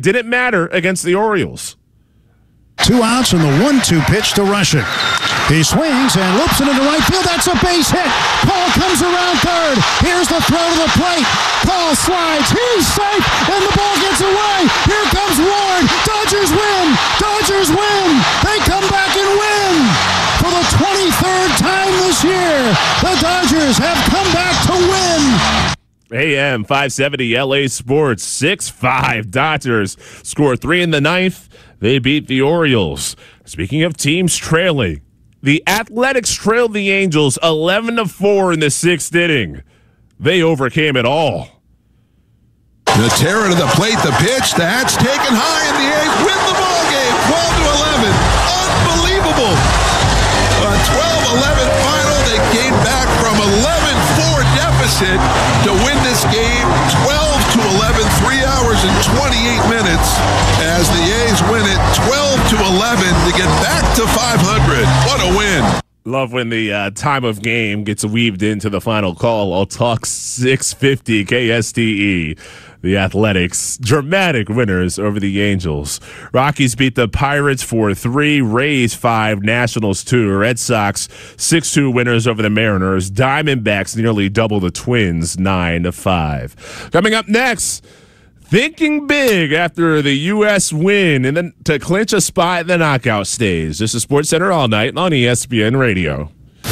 didn't matter against the Orioles. 2 outs and the 1-2 pitch to Russian. He swings and loops it into right field. That's a base hit. Paul comes around third. Here's the throw to the plate. Paul slides. He's safe, and the ball gets away. Here comes Ward. Dodgers win. Dodgers win. They come back and win. For the 23rd time this year, the Dodgers have come back to win. AM 570 LA Sports 6-5 Dodgers score 3 in the 9th. They beat the Orioles. Speaking of teams trailing, the Athletics trailed the Angels 11-4 in the 6th inning. They overcame it all. The terror to the plate, the pitch, that's taken high, and the A's win the ball game, 12-11. Unbelievable! A 12-11 final. They came back from 11-4 deficit to win this game 12-11, 3 hours and 28 minutes as the A's win it 12-11 to get back to 500. What a win. Love when the time of game gets weaved into the final call. I'll talk 650 KSTE. The Athletics, dramatic winners over the Angels. Rockies beat the Pirates 4-3, Rays 5, Nationals 2, Red Sox 6-2 winners over the Mariners. Diamondbacks nearly double the Twins 9-5. Coming up next, thinking big after the U.S. win and then to clinch a spot in the knockout stage. This is SportsCenter All Night on ESPN Radio.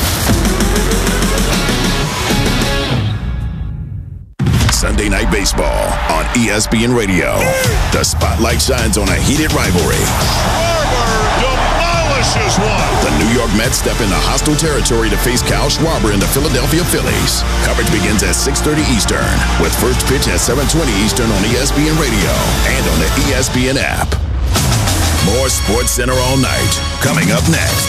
Sunday Night Baseball on ESPN Radio. The spotlight shines on a heated rivalry. Schwarber demolishes one. The New York Mets step into hostile territory to face Kyle Schwarber and the Philadelphia Phillies. Coverage begins at 6:30 Eastern with first pitch at 7:20 Eastern on ESPN Radio and on the ESPN app. More SportsCenter All Night coming up next.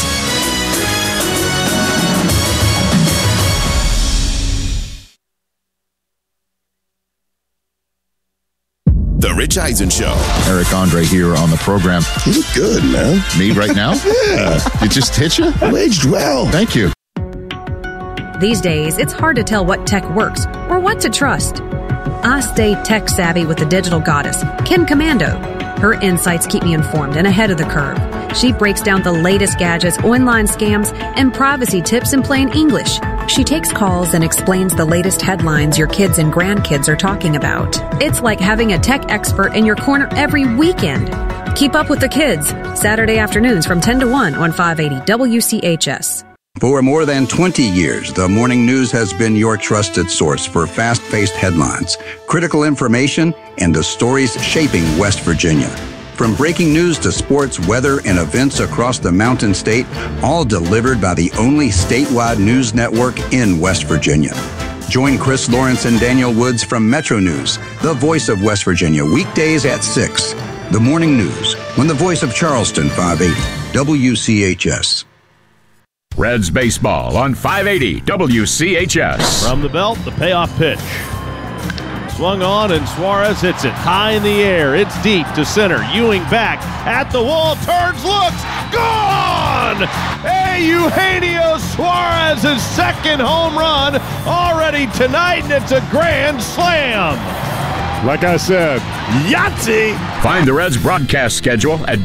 The Rich Eisen Show. Eric Andre here on the program. You look good, man. Me right now? Yeah. It just hit you? You aged well. Thank you. These days, it's hard to tell what tech works or what to trust. I stay tech savvy with the digital goddess, Kim Commando. Her insights keep me informed and ahead of the curve. She breaks down the latest gadgets, online scams, and privacy tips in plain English. She takes calls and explains the latest headlines your kids and grandkids are talking about. It's like having a tech expert in your corner every weekend. Keep up with the kids, Saturday afternoons from 10 to 1 on 580 WCHS. For more than 20 years, the Morning News has been your trusted source for fast-paced headlines, critical information, and the stories shaping West Virginia. From breaking news to sports, weather, and events across the Mountain State, all delivered by the only statewide news network in West Virginia. Join Chris Lawrence and Daniel Woods from Metro News, the voice of West Virginia, weekdays at 6. The Morning News, on the voice of Charleston, 580 WCHS. Reds baseball on 580 WCHS. From the belt, the payoff pitch. Swung on, and Suarez hits it high in the air. It's deep to center. Ewing back at the wall, turns, looks, gone! Eugenio Suarez's second home run already tonight, and it's a grand slam. Like I said, Yahtzee! Find the Reds broadcast schedule at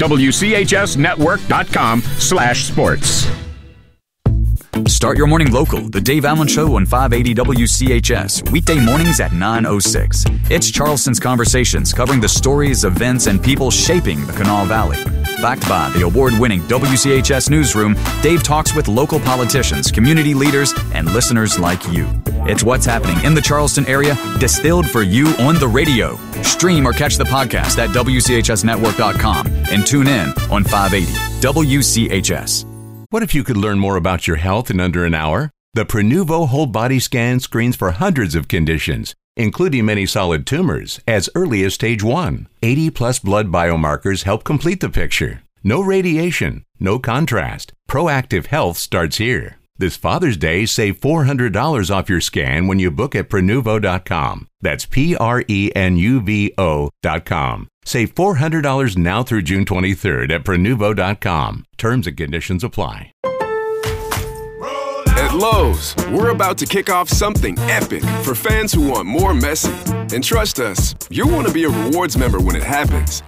WCHSnetwork.com/sports. Start your morning local. The Dave Allen Show on 580 WCHS. Weekday mornings at 9:06. It's Charleston's Conversations, covering the stories, events, and people shaping the Kanawha Valley. Backed by the award-winning WCHS Newsroom, Dave talks with local politicians, community leaders, and listeners like you. It's what's happening in the Charleston area, distilled for you on the radio. Stream or catch the podcast at WCHSnetwork.com and tune in on 580 WCHS. What if you could learn more about your health in under an hour? The Prenuvo Whole Body Scan screens for hundreds of conditions, including many solid tumors, as early as stage 1. 80-plus blood biomarkers help complete the picture. No radiation, no contrast. Proactive health starts here. This Father's Day, save $400 off your scan when you book at Prenuvo.com. That's Prenuvo.com. Save $400 now through June 23rd at Prenuvo.com. Terms and conditions apply. At Lowe's, we're about to kick off something epic for fans who want more Messi. And trust us, you'll want to be a rewards member when it happens.